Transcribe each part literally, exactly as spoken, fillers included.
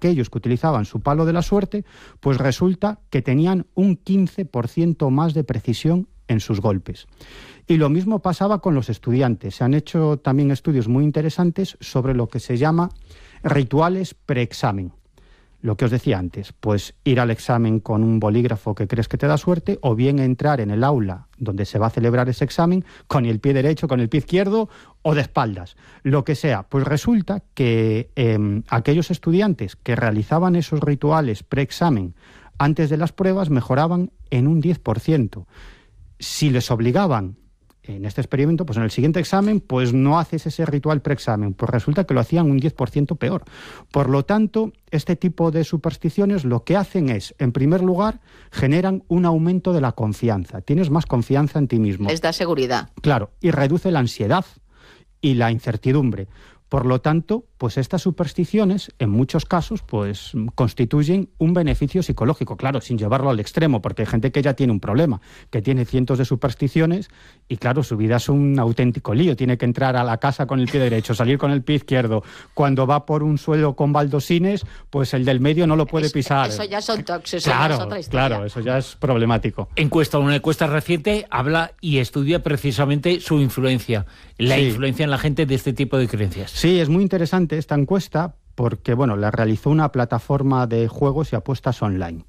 aquellos que utilizaban su palo de la suerte, pues resulta que tenían un quince por ciento más de precisión en sus golpes. Y lo mismo pasaba con los estudiantes. Se han hecho también estudios muy interesantes sobre lo que se llama rituales preexamen. Lo que os decía antes, pues ir al examen con un bolígrafo que crees que te da suerte, o bien entrar en el aula donde se va a celebrar ese examen con el pie derecho, con el pie izquierdo o de espaldas, lo que sea. Pues resulta que eh, aquellos estudiantes que realizaban esos rituales preexamen antes de las pruebas mejoraban en un diez por ciento. Si les obligaban en este experimento, pues en el siguiente examen, pues no haces ese ritual preexamen, pues resulta que lo hacían un diez por ciento peor. Por lo tanto, este tipo de supersticiones lo que hacen es, en primer lugar, generan un aumento de la confianza. Tienes más confianza en ti mismo. Les da seguridad. Claro, y reduce la ansiedad y la incertidumbre. Por lo tanto, pues estas supersticiones, en muchos casos, pues constituyen un beneficio psicológico, claro, sin llevarlo al extremo, porque hay gente que ya tiene un problema, que tiene cientos de supersticiones y, claro, su vida es un auténtico lío. Tiene que entrar a la casa con el pie derecho, salir con el pie izquierdo. Cuando va por un suelo con baldosines, pues el del medio no lo puede pisar. Eso ya son tocs, eso claro, ya es otra historia. Claro, eso ya es problemático. Encuesta, una encuesta reciente habla y estudia precisamente su influencia, la sí. influencia en la gente de este tipo de creencias. Sí, es muy interesante esta encuesta porque, bueno, la realizó una plataforma de juegos y apuestas online.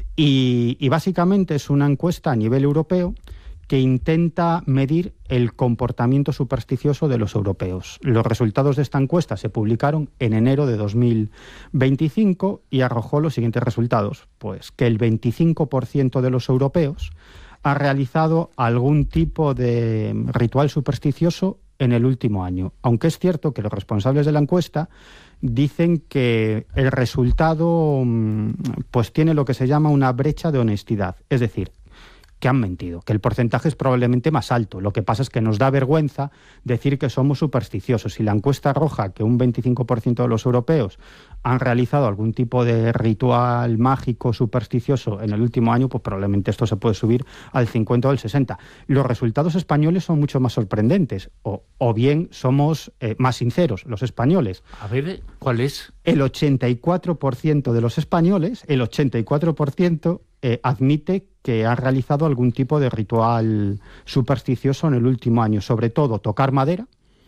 Y, y básicamente es una encuesta a nivel europeo que intenta medir el comportamiento supersticioso de los europeos. Los resultados de esta encuesta se publicaron en enero de dos mil veinticinco y arrojó los siguientes resultados. Pues que el veinticinco por ciento de los europeos ha realizado algún tipo de ritual supersticioso en el último año. Aunque es cierto que los responsables de la encuesta dicen que el resultado pues tiene lo que se llama una brecha de honestidad. Es decir, que han mentido, que el porcentaje es probablemente más alto. Lo que pasa es que nos da vergüenza decir que somos supersticiosos. Si la encuesta arroja que un veinticinco por ciento de los europeos han realizado algún tipo de ritual mágico supersticioso en el último año, pues probablemente esto se puede subir al cincuenta o al sesenta. Los resultados españoles son mucho más sorprendentes, o, o bien somos eh, más sinceros, los españoles. A ver, ¿cuál es? El ochenta y cuatro por ciento de los españoles, el ochenta y cuatro por ciento eh, admite que ha realizado algún tipo de ritual supersticioso en el último año, sobre todo tocar madera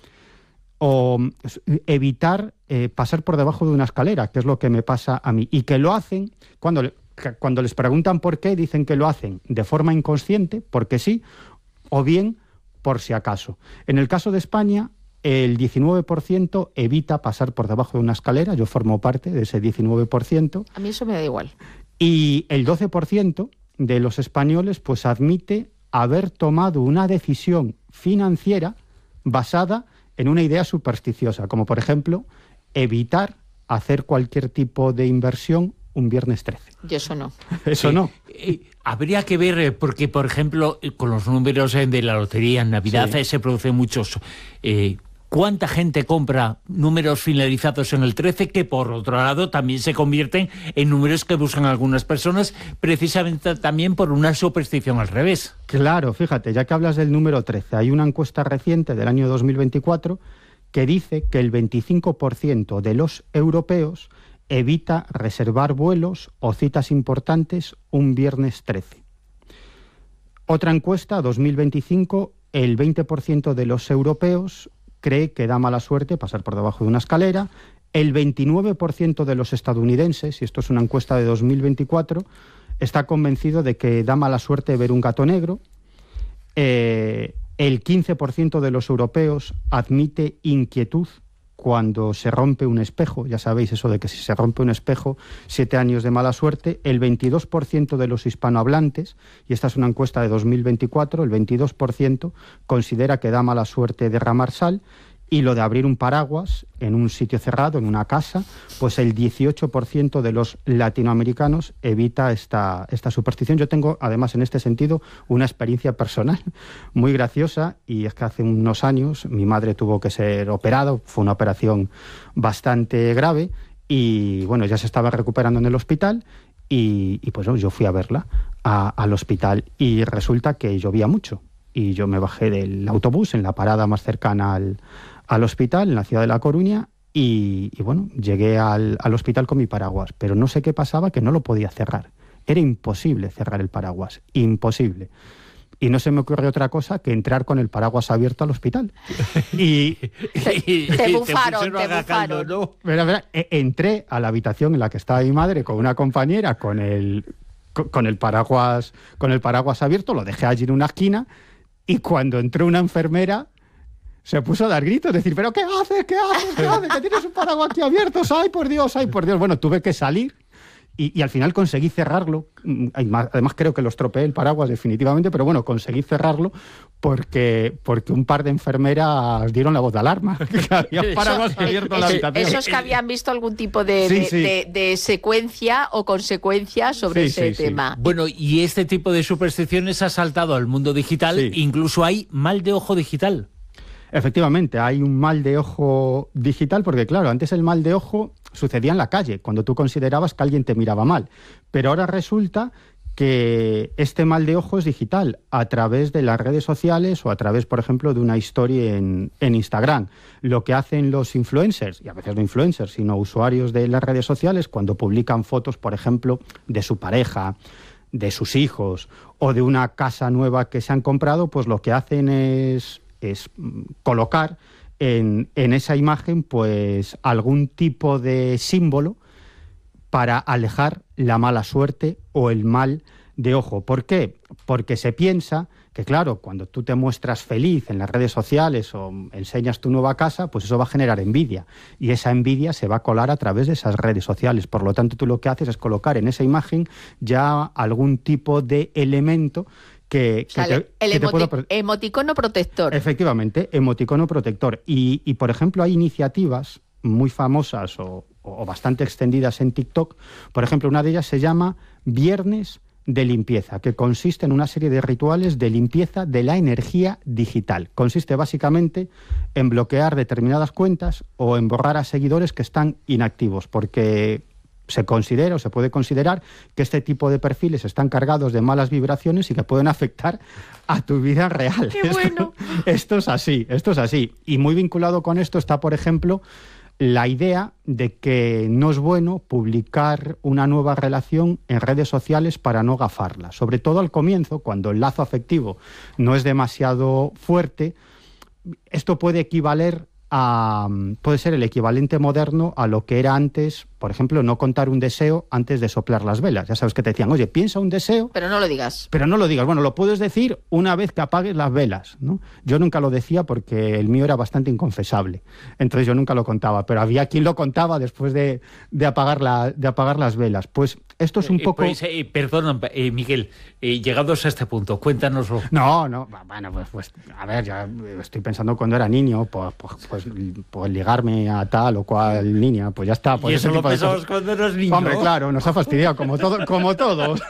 o evitar eh, pasar por debajo de una escalera, que es lo que me pasa a mí, y que lo hacen, cuando, le, cuando les preguntan por qué, dicen que lo hacen de forma inconsciente, porque sí, o bien por si acaso. En el caso de España, el diecinueve por ciento evita pasar por debajo de una escalera, yo formo parte de ese diecinueve por ciento. A mí eso me da igual. Y el doce por ciento de los españoles pues admite haber tomado una decisión financiera basada en una idea supersticiosa, como por ejemplo evitar hacer cualquier tipo de inversión un viernes trece. Y eso no. Eso sí. no. Eh, habría que ver, porque por ejemplo, con los números de la lotería en Navidad sí. se producen muchos... Eh, ¿Cuánta gente compra números finalizados en el trece que, por otro lado, también se convierten en números que buscan algunas personas precisamente también por una superstición al revés? Claro, fíjate, ya que hablas del número trece, hay una encuesta reciente del año dos mil veinticuatro que dice que el veinticinco por ciento de los europeos evita reservar vuelos o citas importantes un viernes trece. Otra encuesta, dos mil veinticinco, el veinte por ciento de los europeos cree que da mala suerte pasar por debajo de una escalera. El veintinueve por ciento de los estadounidenses, y esto es una encuesta de dos mil veinticuatro, está convencido de que da mala suerte ver un gato negro. Eh, el quince por ciento de los europeos admite inquietud cuando se rompe un espejo. Ya sabéis eso de que si se rompe un espejo, siete años de mala suerte. El veintidós por ciento de los hispanohablantes, y esta es una encuesta de dos mil veinticuatro, el veintidós por ciento considera que da mala suerte derramar sal, y lo de abrir un paraguas en un sitio cerrado, en una casa, pues el dieciocho por ciento de los latinoamericanos evita esta, esta superstición. Yo tengo, además, en este sentido, una experiencia personal muy graciosa, y es que hace unos años mi madre tuvo que ser operada, fue una operación bastante grave, y bueno, ya se estaba recuperando en el hospital, y, y pues yo fui a verla a, al hospital, y resulta que llovía mucho, y yo me bajé del autobús en la parada más cercana al al hospital, en la ciudad de La Coruña, y, y bueno, llegué al, al hospital con mi paraguas, pero no sé qué pasaba, que no lo podía cerrar. Era imposible cerrar el paraguas, imposible. Y no se me ocurre otra cosa que entrar con el paraguas abierto al hospital. Y te, te bufaron, te bufaron. ¿No? Mira, mira, entré a la habitación en la que estaba mi madre con una compañera con el, con el paraguas, con el paraguas abierto, lo dejé allí en una esquina, y cuando entró una enfermera se puso a dar gritos, decir, ¿pero qué haces? ¿Qué haces? ¿Qué haces? ¿Que tienes un paraguas aquí abierto? ¡Ay, por Dios! ¡Ay, por Dios! Bueno, tuve que salir. Y, y al final conseguí cerrarlo. Además creo que lo estropeé el paraguas definitivamente, pero bueno, conseguí cerrarlo porque, porque un par de enfermeras dieron la voz de alarma. Que había un paraguas Eso, abierto en la eso, habitación. Esos que habían visto algún tipo de, Sí, de, sí. de, de secuencia o consecuencia sobre Sí, ese sí, sí. tema. Bueno, y este tipo de supersticiones ha saltado al mundo digital, Sí. incluso hay mal de ojo digital. Efectivamente, hay un mal de ojo digital porque, claro, antes el mal de ojo sucedía en la calle, cuando tú considerabas que alguien te miraba mal. Pero ahora resulta que este mal de ojo es digital, a través de las redes sociales o a través, por ejemplo, de una historia en, en Instagram. Lo que hacen los influencers, y a veces no influencers, sino usuarios de las redes sociales, cuando publican fotos, por ejemplo, de su pareja, de sus hijos o de una casa nueva que se han comprado, pues lo que hacen es... es colocar en, en esa imagen pues algún tipo de símbolo para alejar la mala suerte o el mal de ojo. ¿Por qué? Porque se piensa que, claro, cuando tú te muestras feliz en las redes sociales o enseñas tu nueva casa, pues eso va a generar envidia. Y esa envidia se va a colar a través de esas redes sociales. Por lo tanto, tú lo que haces es colocar en esa imagen ya algún tipo de elemento que, que O sea, te, el que te emoti- pueda pro- emoticono protector. Efectivamente, emoticono protector. Y, y, por ejemplo, hay iniciativas muy famosas o, o bastante extendidas en TikTok. Por ejemplo, una de ellas se llama Viernes de Limpieza, que consiste en una serie de rituales de limpieza de la energía digital. Consiste básicamente en bloquear determinadas cuentas o en borrar a seguidores que están inactivos, porque se considera o se puede considerar que este tipo de perfiles están cargados de malas vibraciones y que pueden afectar a tu vida real. ¡Qué bueno! Esto, esto es así, esto es así. Y muy vinculado con esto está, por ejemplo, la idea de que no es bueno publicar una nueva relación en redes sociales para no gafarla. Sobre todo al comienzo, cuando el lazo afectivo no es demasiado fuerte, esto puede equivaler a, puede ser el equivalente moderno a lo que era antes, por ejemplo, no contar un deseo antes de soplar las velas. Ya sabes que te decían, oye, piensa un deseo, Pero no lo digas. pero no lo digas. Bueno, lo puedes decir una vez que apagues las velas, ¿no? Yo nunca lo decía porque el mío era bastante inconfesable. Entonces yo nunca lo contaba, pero había quien lo contaba después de, de, apagar, la, de apagar las velas. Pues esto es un Eh, poco... pues, eh, perdona, eh, Miguel, eh, llegados a este punto, cuéntanoslo. No, no, bueno, pues, pues a ver, ya estoy pensando cuando era niño, pues, pues, pues, pues ligarme a tal o cual niña, pues ya está. Pues y eso ese lo tipo de pensabas cosas. cuando eras niño. Hombre, claro, nos ha fastidiado, como, todo, como todos,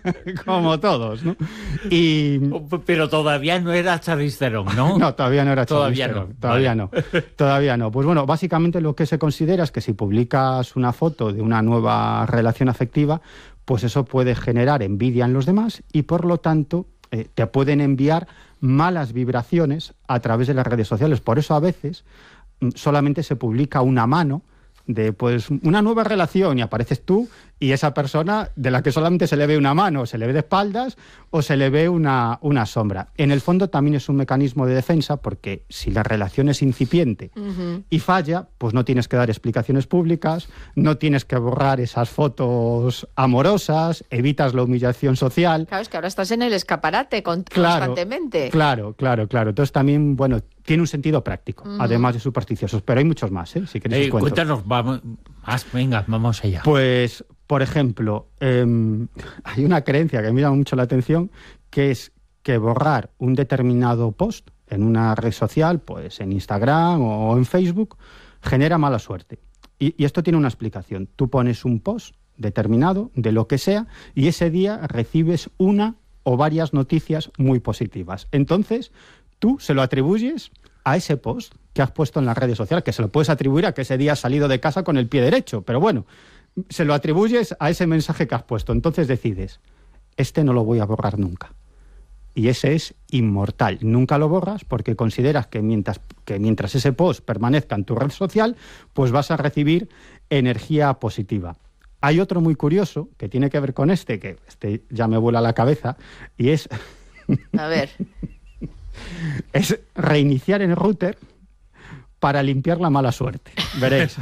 como todos, ¿no? Y... Pero todavía no era Charlize Theron, ¿no? No, todavía no era Todavía Charlize no, Theron, todavía vale. no, todavía no. Pues bueno, básicamente lo que se considera es que si publicas una foto de una nueva relación afectiva, pues eso puede generar envidia en los demás y por lo tanto eh, te pueden enviar malas vibraciones a través de las redes sociales. Por eso a veces mm, solamente se publica una mano de pues una nueva relación y apareces tú y esa persona de la que solamente se le ve una mano, se le ve de espaldas o se le ve una, una sombra. En el fondo también es un mecanismo de defensa porque si la relación es incipiente Uh-huh. y falla, pues no tienes que dar explicaciones públicas, no tienes que borrar esas fotos amorosas, evitas la humillación social. Claro, es que ahora estás en el escaparate con- Claro, constantemente. Claro, claro, claro. Entonces también, bueno, tiene un sentido práctico, Ujú. además de supersticiosos, pero hay muchos más, ¿eh? Si queréis Eh, os cuento. cuéntanos, vamos, más, venga, vamos allá. Pues, por ejemplo, eh, hay una creencia que me llama mucho la atención, que es que borrar un determinado post en una red social, pues en Instagram o en Facebook, genera mala suerte. Y, y esto tiene una explicación. Tú pones un post determinado, de lo que sea, y ese día recibes una o varias noticias muy positivas. Entonces, tú se lo atribuyes a ese post que has puesto en las redes sociales, que se lo puedes atribuir a que ese día has salido de casa con el pie derecho, pero bueno, se lo atribuyes a ese mensaje que has puesto. Entonces decides, este no lo voy a borrar nunca. y ese es inmortal. Nunca lo borras porque consideras que mientras, que mientras ese post permanezca en tu red social, pues vas a recibir energía positiva. Hay otro muy curioso que tiene que ver con este, que este ya me vuela la cabeza, y es... A ver. es reiniciar el router para limpiar la mala suerte. Veréis.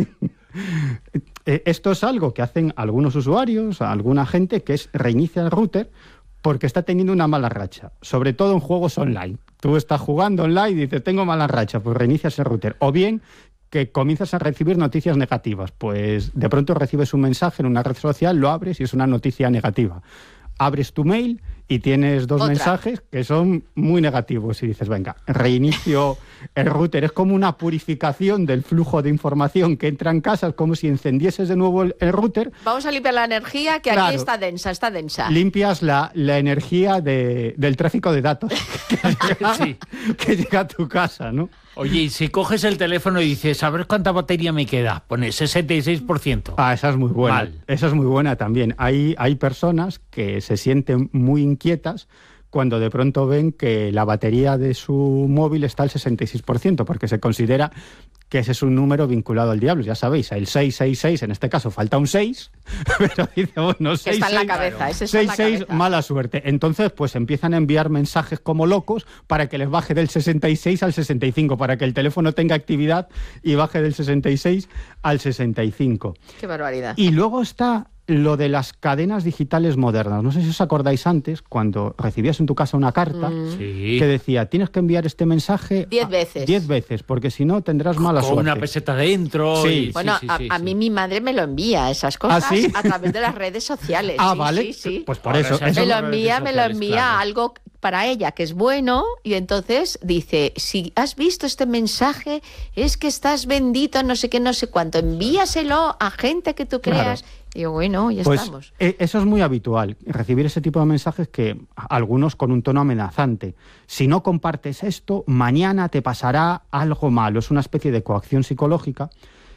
Esto es algo que hacen algunos usuarios, alguna gente, que es reinicia el router porque está teniendo una mala racha, sobre todo en juegos online. Tú estás jugando online y dices, tengo mala racha, pues reinicias el router. O bien que comienzas a recibir noticias negativas, pues de pronto recibes un mensaje en una red social, lo abres y es una noticia negativa. Abres tu mail y tienes dos Otra. mensajes que son muy negativos y dices, venga, reinicio el router. Es como una purificación del flujo de información que entra en casa, es como si encendieses de nuevo el, el router. Vamos a limpiar la energía, que Claro. aquí está densa, está densa. Limpias la, la energía de, del tráfico de datos que llega, Sí. que llega a tu casa, ¿no? Oye, y si coges el teléfono y dices, a ver cuánta batería me queda, pones sesenta y seis por ciento. Ah, esa es muy buena. Mal. Esa es muy buena también. Hay, hay personas que se sienten muy inquietas cuando de pronto ven que la batería de su móvil está al sesenta y seis por ciento, porque se considera que ese es un número vinculado al diablo. Ya sabéis, el seiscientos sesenta y seis, en este caso falta un seis, pero dice, bueno, Que seis, está en la seis, cabeza, ese está en la seis, seis, cabeza. mala suerte. Entonces, pues empiezan a enviar mensajes como locos para que les baje del sesenta y seis al sesenta y cinco, para que el teléfono tenga actividad y baje del sesenta y seis al sesenta y cinco. Qué barbaridad. Y luego está lo de las cadenas digitales modernas. No sé si os acordáis antes, cuando recibías en tu casa una carta Mm. Sí. que decía, tienes que enviar este mensaje Diez a- veces. diez veces, porque si no tendrás mala Con suerte. una peseta dentro. Sí. y- Bueno, sí, a, sí, a sí. mí mi madre me lo envía, esas cosas, ¿Ah, sí? a través de las redes sociales. Ah, sí, vale. sí, sí. Pues por Ahora eso. se hace eso- Me lo en redes envía, me lo sociales, envía claro. algo para ella que es bueno, y entonces dice, si has visto este mensaje, es que estás bendito, no sé qué, no sé cuánto, envíaselo a gente que tú Claro. creas. Y yo, bueno, ya Pues estamos. eh, eso es muy habitual, recibir ese tipo de mensajes, que algunos con un tono amenazante. Si no compartes esto, mañana te pasará algo malo. Es una especie de coacción psicológica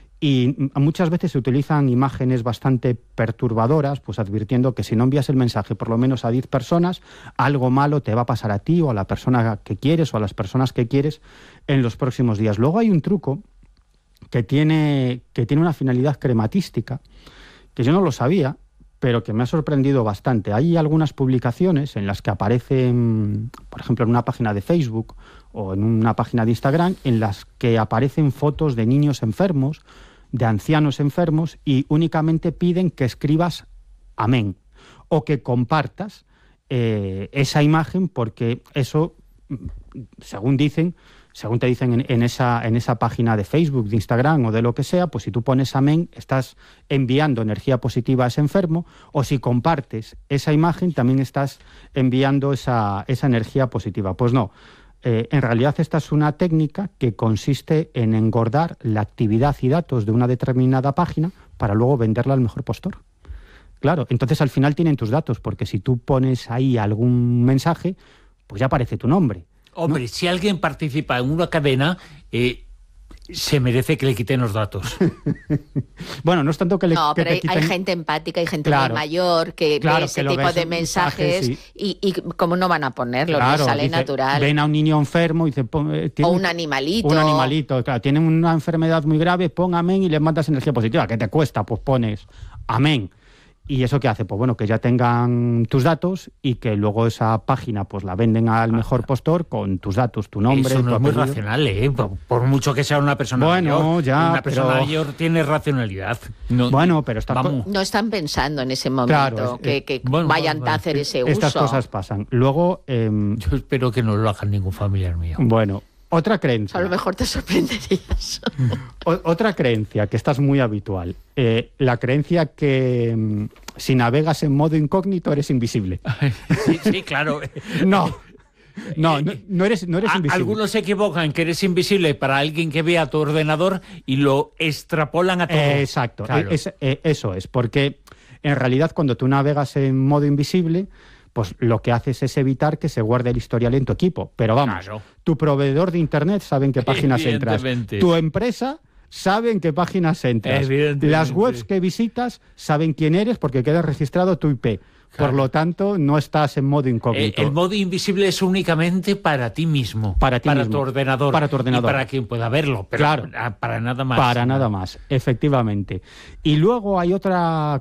y mm, muchas veces se utilizan imágenes bastante perturbadoras, pues advirtiendo que si no envías el mensaje por lo menos a diez personas, algo malo te va a pasar a ti o a la persona que quieres o a las personas que quieres en los próximos días. Luego hay un truco que tiene, que tiene una finalidad crematística, que yo no lo sabía, pero que me ha sorprendido bastante. Hay algunas publicaciones en las que aparecen, por ejemplo, en una página de Facebook o en una página de Instagram, en las que aparecen fotos de niños enfermos, de ancianos enfermos, y únicamente piden que escribas amén o que compartas eh, esa imagen, porque eso, según dicen, según te dicen en, en, esa, en esa página de Facebook, de Instagram o de lo que sea, pues si tú pones amén, estás enviando energía positiva a ese enfermo, o si compartes esa imagen, también estás enviando esa, esa energía positiva. Pues no, eh, en realidad esta es una técnica que consiste en engordar la actividad y datos de una determinada página para luego venderla al mejor postor. Claro, entonces al final tienen tus datos, porque si tú pones ahí algún mensaje, pues ya aparece tu nombre. Hombre, si alguien participa en una cadena, eh, se merece que le quiten los datos. Bueno, no es tanto que le No, que pero te hay, quiten... hay gente empática, hay gente Claro. muy mayor que Claro, ve ese que lo tipo ves de en mensajes, mensajes, y, y cómo no van a ponerlo, Claro, les sale dice, natural. ven a un niño enfermo y dice... pon- eh, tiene O un animalito. Un animalito, claro, tienen una enfermedad muy grave, pon amén y le mandas energía positiva. ¿Qué te cuesta? Pues pones amén. ¿Y eso qué hace? Pues bueno, que ya tengan tus datos y que luego esa página pues la venden al mejor postor con tus datos, tu nombre, Eso tu no es muy apellido. racional, ¿eh? Por, por mucho que sea una persona Bueno, mayor. ya, una persona pero- mayor tiene racionalidad. No- Bueno, pero está... Vamos. No están pensando en ese momento Claro, es- que, eh, que bueno, vayan bueno, a hacer ese Estas uso. cosas pasan. Luego, em, Yo espero que no lo haga ningún familiar mío. bueno, otra creencia. A lo mejor te sorprenderías. O- otra creencia que esta es muy habitual. Eh, la creencia que mm, si navegas en modo incógnito eres invisible. Sí, sí, claro. No, no, no, no eres, no eres A- invisible. algunos se equivocan que eres invisible para alguien que vea tu ordenador y lo extrapolan a todo. Eh, exacto, Claro. eh, es- eh, eso es, porque en realidad cuando tú navegas en modo invisible, pues lo que haces es evitar que se guarde el historial en tu equipo. Pero vamos, Claro. tu proveedor de internet sabe en qué páginas entras. Evidentemente. Tu empresa saben qué páginas entras. Las webs que visitas saben quién eres porque queda registrado tu I P. Por Claro. lo tanto, no estás en modo incógnito. Eh, el modo invisible es únicamente para ti mismo, Para ti mismo. tu ordenador, Para tu ordenador. y para quien pueda verlo, pero Claro. para nada más. Para nada más, efectivamente. Y luego hay otra